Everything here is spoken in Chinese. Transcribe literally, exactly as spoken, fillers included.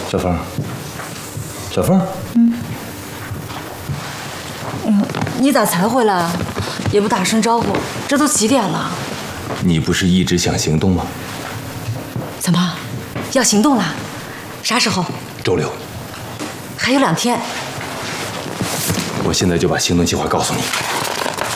小凤，小凤， 嗯，嗯，你咋才回来啊？也不打声招呼，这都几点了？ 你不是一直想行动吗？ 怎么，要行动了？啥时候？ 周六。 还有两天。 我现在就把行动计划告诉你。